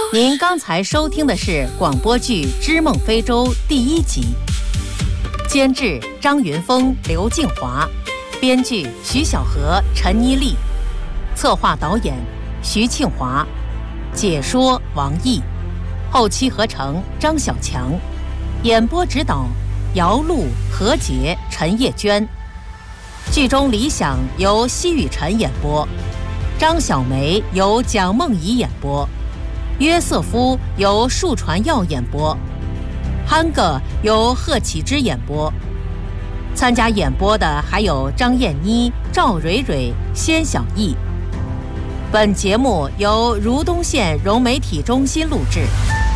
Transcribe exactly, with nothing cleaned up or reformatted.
您刚才收听的是广播剧《织梦非洲》第一集，监制张云峰、刘静华，编剧徐小河、陈妮丽，策划导演徐庆华，解说王毅，后期合成张小强，演播指导姚璐、何洁、陈叶娟。剧中李想由奚雨辰演播，张小梅由蒋梦怡演播，约瑟夫由树传耀演播，憨哥由贺启之演播。参加演播的还有张燕妮、赵蕊蕊、仙小艺。本节目由如东县融媒体中心录制。